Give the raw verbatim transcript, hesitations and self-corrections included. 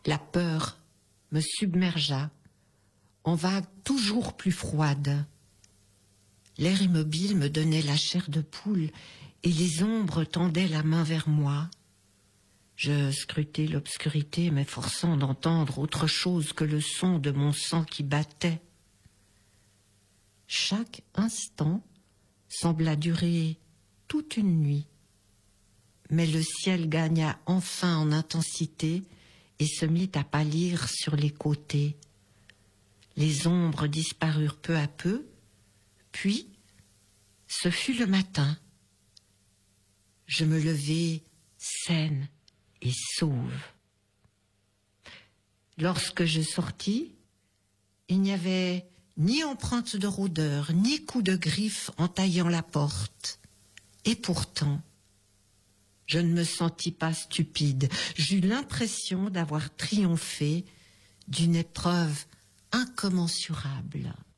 La peur me submergea, en vagues toujours plus froides. L'air immobile me donnait la chair de poule et les ombres tendaient la main vers moi. Je scrutais l'obscurité, m'efforçant d'entendre autre chose que le son de mon sang qui battait. Chaque instant sembla durer toute une nuit, mais le ciel gagna enfin en intensité et se mit à pâlir sur les côtés. Les ombres disparurent peu à peu, puis ce fut le matin. Je me levai saine et sauve. Lorsque je sortis, il n'y avait ni empreinte de rôdeur, ni coup de griffe entaillant la porte. Et pourtant, je ne me sentis pas stupide. J'eus l'impression d'avoir triomphé d'une épreuve incommensurable.